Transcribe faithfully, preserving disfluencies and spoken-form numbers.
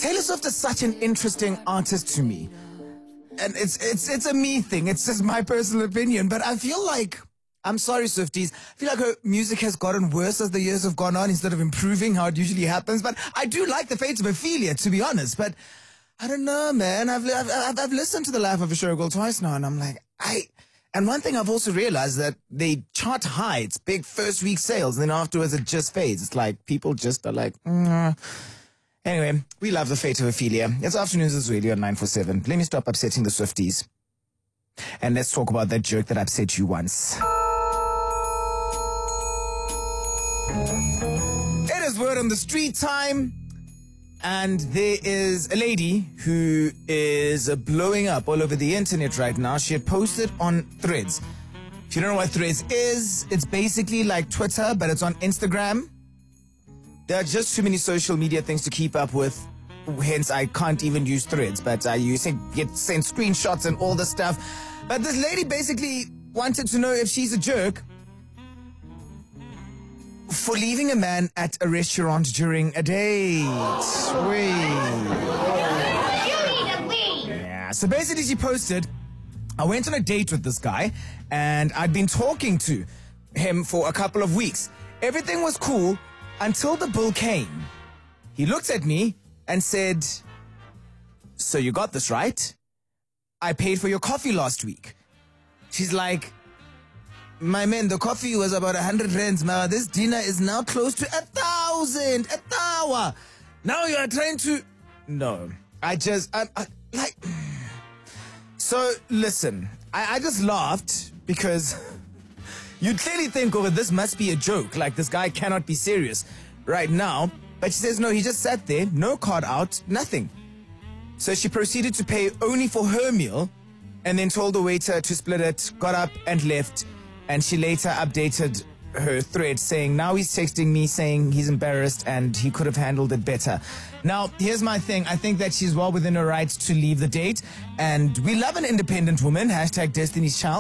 Taylor Swift is such an interesting artist to me. And it's it's it's a me thing. It's just my personal opinion. But I feel like, I'm sorry, Swifties, I feel like her music has gotten worse as the years have gone on instead of improving how it usually happens. But I do like the Fates of Ophelia, to be honest. But I don't know, man. I've I've, I've, I've listened to The Life of a Showgirl twice now, and I'm like, I... And one thing I've also realized that they chart high. It's big first week sales, and then afterwards it just fades. It's like people just are like, mm. Anyway, we love the Fate of Ophelia. It's Afternoons as Radio on nine four seven. Let me stop upsetting the Swifties. And let's talk about that jerk that upset you once. It is word on the street time. And there is a lady who is uh, blowing up all over the internet right now. She had posted on Threads. If you don't know what Threads is, it's basically like Twitter, but it's on Instagram. There are just too many social media things to keep up with. Hence, I can't even use Threads. But uh, you say, get sent screenshots and all this stuff. But this lady basically wanted to know if she's a jerk for leaving a man at a restaurant during a date. Wait. You need to leave. Yeah, so basically she posted, I went on a date with this guy, and I'd been talking to him for a couple of weeks. Everything was cool until the bill came. He looked at me and said, so you got this, right? I paid for your coffee last week. She's like, my man, the coffee was about a hundred rands. Now this dinner is now close to a thousand, a thousand. Now you are trying to... No, I just, I, I like... So, listen, I, I just laughed because you clearly think, oh, this must be a joke. Like, this guy cannot be serious right now. But she says, no, he just sat there, no card out, nothing. So she proceeded to pay only for her meal and then told the waiter to split it, got up and left. And she later updated her thread saying, now he's texting me saying he's embarrassed and he could have handled it better. Now, here's my thing. I think that she's well within her rights to leave the date. And we love an independent woman. Hashtag Destiny's Child.